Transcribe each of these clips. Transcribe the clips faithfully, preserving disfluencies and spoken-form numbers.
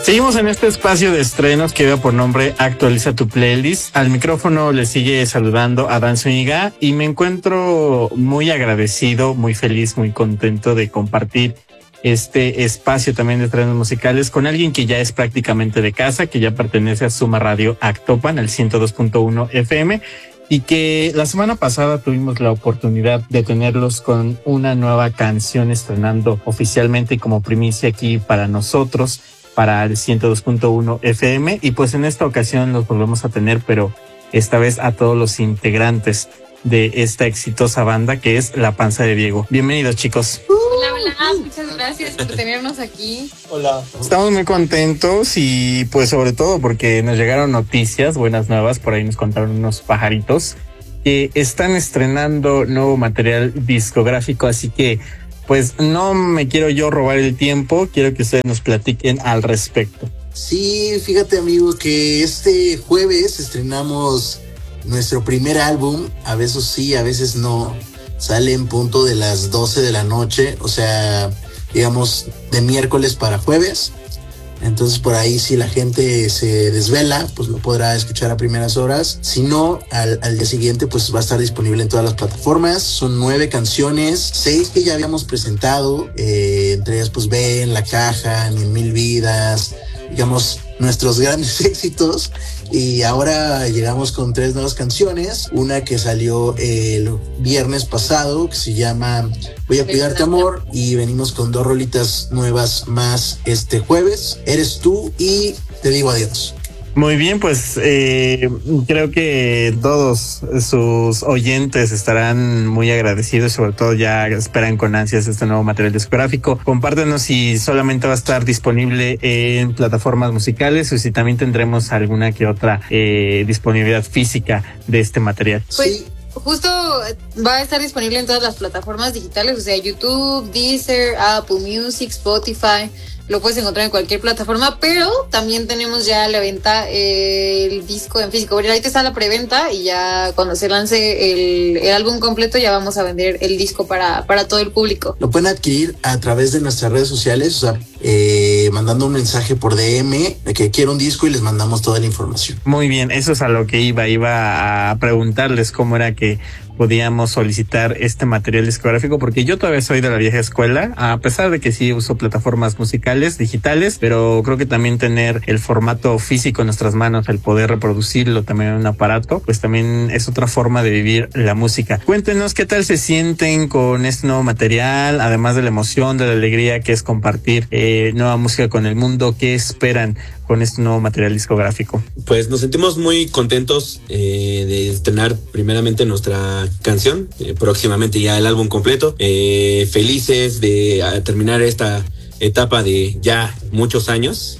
Seguimos en este espacio de estrenos que lleva por nombre Actualiza tu Playlist. Al micrófono le sigue saludando Adán Zúñiga y me encuentro muy agradecido, muy feliz, muy contento de compartir este espacio también de estrenos musicales con alguien que ya es prácticamente de casa, que ya pertenece a Suma Radio Actopan, al ciento dos punto uno F M, y que la semana pasada tuvimos la oportunidad de tenerlos con una nueva canción estrenando oficialmente como primicia aquí para nosotros, para el ciento dos punto uno F M, y pues en esta ocasión los volvemos a tener, pero esta vez a todos los integrantes de esta exitosa banda que es La Panza de Diego. Bienvenidos, chicos. Hola, hola, muchas gracias por tenernos aquí. Hola. Estamos muy contentos y pues sobre todo porque nos llegaron noticias, buenas nuevas, por ahí nos contaron unos pajaritos que están estrenando nuevo material discográfico, así que pues no me quiero yo robar el tiempo, quiero que ustedes nos platiquen al respecto. Sí, fíjate amigo que este jueves estrenamos nuestro primer álbum, a veces sí, a veces no, sale en punto de las doce de la noche, o sea, digamos de miércoles para jueves. Entonces por ahí si la gente se desvela, pues lo podrá escuchar a primeras horas. Si no, al, al día siguiente pues va a estar disponible en todas las plataformas. Son nueve canciones, seis que ya habíamos presentado, eh, entre ellas pues Ven, La Caja, Ni Mil Vidas, digamos nuestros grandes éxitos. Y ahora llegamos con tres nuevas canciones, una que salió el viernes pasado que se llama Voy a Cuidarte Amor, y venimos con dos rolitas nuevas más este jueves, Eres Tú y Te Digo Adiós. Muy bien, pues eh, creo que todos sus oyentes estarán muy agradecidos, sobre todo ya esperan con ansias este nuevo material discográfico. Compártenos si solamente va a estar disponible en plataformas musicales o si también tendremos alguna que otra eh, disponibilidad física de este material. Pues sí. Justo va a estar disponible en todas las plataformas digitales, o sea, YouTube, Deezer, Apple Music, Spotify. Lo puedes encontrar en cualquier plataforma, pero también tenemos ya a la venta eh, el disco en físico. Bueno, ahorita está la preventa y ya cuando se lance el, el álbum completo ya vamos a vender el disco para, para todo el público. Lo pueden adquirir a través de nuestras redes sociales, o sea, eh, mandando un mensaje por D M de que quiero un disco y les mandamos toda la información. Muy bien, eso es a lo que iba, iba a preguntarles cómo era que podíamos solicitar este material discográfico, porque yo todavía soy de la vieja escuela, a pesar de que sí uso plataformas musicales, digitales, pero creo que también tener el formato físico en nuestras manos, el poder reproducirlo también en un aparato, pues también es otra forma de vivir la música. Cuéntenos qué tal se sienten con este nuevo material, además de la emoción, de la alegría que es compartir eh, nueva música con el mundo. ¿Qué esperan con este nuevo material discográfico? Pues nos sentimos muy contentos eh, de estrenar primeramente nuestra canción, eh, próximamente ya el álbum completo, eh, felices de uh, terminar esta etapa de ya muchos años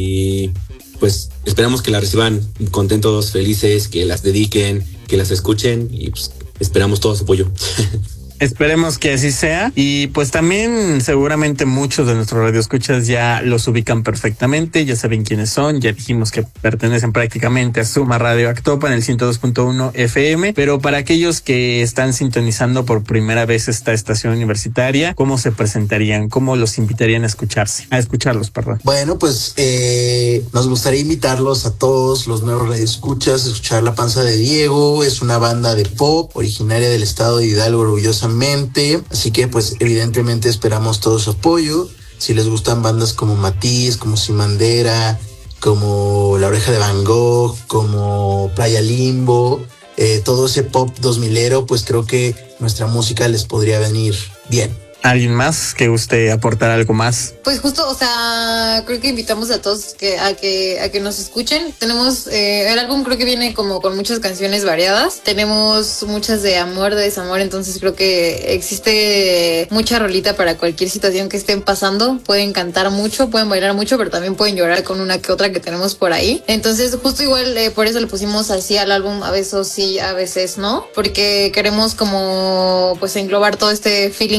y pues esperamos que la reciban contentos, felices, que las dediquen, que las escuchen y pues esperamos todo su apoyo. Esperemos que así sea. Y pues también seguramente muchos de nuestros radioescuchas ya los ubican perfectamente, ya saben quiénes son, ya dijimos que pertenecen prácticamente a Suma Radio Actopan en el ciento dos punto uno F M, pero para aquellos que están sintonizando por primera vez esta estación universitaria, ¿cómo se presentarían? ¿Cómo los invitarían a escucharse? A escucharlos, perdón. Bueno, pues eh, nos gustaría invitarlos a todos los nuevos radioescuchas a escuchar La Panza de Diego. Es una banda de pop originaria del estado de Hidalgo, orgullosamente. Así que pues evidentemente esperamos todo su apoyo. Si les gustan bandas como Matiz, como Simandera, como La Oreja de Van Gogh, como Playa Limbo, eh, todo ese pop dos milero, pues creo que nuestra música les podría venir bien. ¿Alguien más que guste aportar algo más? Pues justo, o sea, creo que invitamos a todos que a que a que nos escuchen. Tenemos eh, el álbum, creo que viene como con muchas canciones variadas. Tenemos muchas de amor, de desamor, entonces creo que existe mucha rolita para cualquier situación que estén pasando. Pueden cantar mucho, pueden bailar mucho, pero también pueden llorar con una que otra que tenemos por ahí. Entonces justo igual eh, por eso le pusimos así al álbum, a veces sí, a veces no, porque queremos como pues englobar todo este feeling de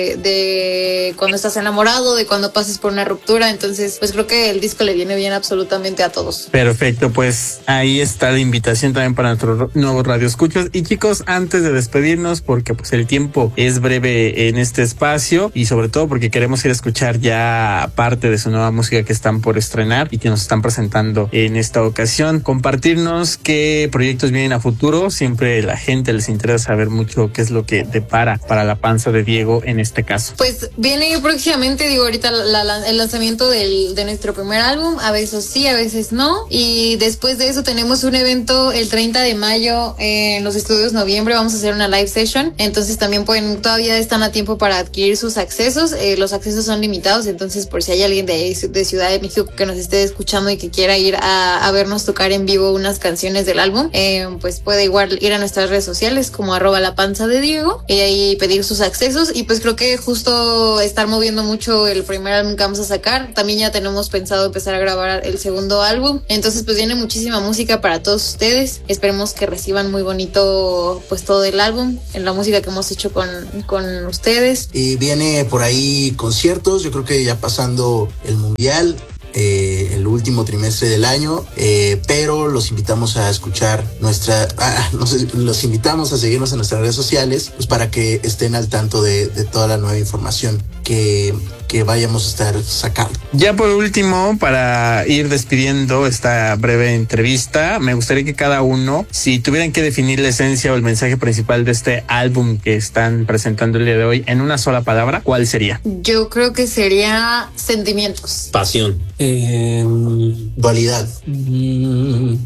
de, de cuando estás enamorado, de cuando pasas por una ruptura. Entonces, pues creo que el disco le viene bien absolutamente a todos. Perfecto, pues ahí está la invitación también para nuestros nuevos radioescuchos. Y chicos, antes de despedirnos, porque pues el tiempo es breve en este espacio y sobre todo porque queremos ir a escuchar ya parte de su nueva música que están por estrenar y que nos están presentando en esta ocasión, compartirnos qué proyectos vienen a futuro. Siempre la gente les interesa saber mucho qué es lo que depara para La Panza de Diego en este caso. Pues viene próximamente, digo, ahorita la, la, el lanzamiento del, de nuestro primer álbum, a veces sí, a veces no, y después de eso tenemos un evento el treinta de mayo en los estudios Noviembre. Vamos a hacer una live session, entonces también pueden, todavía están a tiempo para adquirir sus accesos. Eh, los accesos son limitados, entonces por si hay alguien de, de Ciudad de México que nos esté escuchando y que quiera ir a, a vernos tocar en vivo unas canciones del álbum, eh, pues puede igual ir a nuestras redes sociales como arroba La Panza de Diego y ahí pedir sus accesos. Y pues creo que justo estar moviendo mucho el primer álbum que vamos a sacar. También ya tenemos pensado empezar a grabar el segundo álbum, entonces pues viene muchísima música para todos ustedes. Esperemos que reciban muy bonito pues todo el álbum, en la música que hemos hecho con, con ustedes. Y viene por ahí conciertos, yo creo que ya pasando el mundial, eh, el último trimestre del año, eh, pero los invitamos a escuchar nuestra, ah, no sé, los invitamos a seguirnos en nuestras redes sociales, pues para que estén al tanto de, de toda la nueva información que, que vayamos a estar sacando. Ya por último, para ir despidiendo esta breve entrevista, me gustaría que cada uno, si tuvieran que definir la esencia o el mensaje principal de este álbum que están presentando el día de hoy en una sola palabra, ¿cuál sería? Yo creo que sería sentimientos. Pasión. Eh, Dualidad. mm,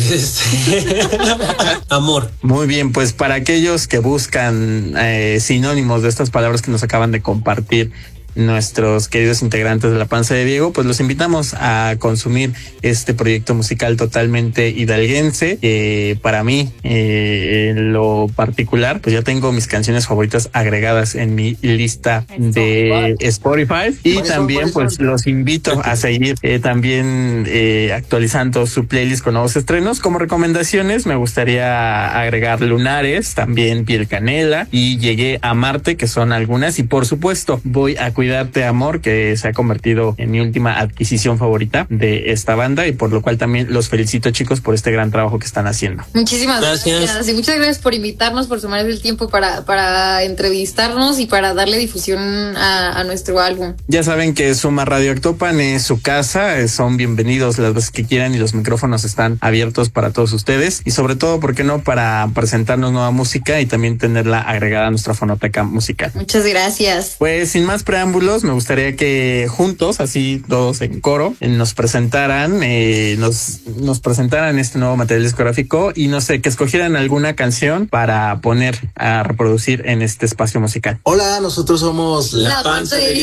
este, amor. Muy bien, pues para aquellos que buscan eh, sinónimos de estas palabras que nos acaban de compartir nuestros queridos integrantes de La Panza de Diego, pues los invitamos a consumir este proyecto musical totalmente hidalguense. Eh, para mí, eh, en lo particular, pues ya tengo mis canciones favoritas agregadas en mi lista de Spotify y también pues los invito a seguir eh, también eh, actualizando su playlist con nuevos estrenos. Como recomendaciones me gustaría agregar Lunares, también Piel Canela y Llegué a Marte, que son algunas, y por supuesto Voy a Cuidarte Amor, que se ha convertido en mi última adquisición favorita de esta banda y por lo cual también los felicito, chicos, por este gran trabajo que están haciendo. Muchísimas gracias, gracias. y muchas gracias por invitarnos, por tomarse el tiempo para, para entrevistarnos y para darle difusión a, a nuestro álbum. Ya saben que Suma Radio Actopan es su casa, son bienvenidos las veces que quieran y los micrófonos están abiertos para todos ustedes y sobre todo, ¿por qué no?, para presentarnos nueva música y también tenerla agregada a nuestra fonoteca musical. Muchas gracias. Pues sin más preámbulos, me gustaría que juntos, así todos en coro, nos presentaran, eh, nos, nos presentaran este nuevo material discográfico y no sé, que escogieran alguna canción para poner a reproducir en este espacio musical. Hola, nosotros somos La Panza de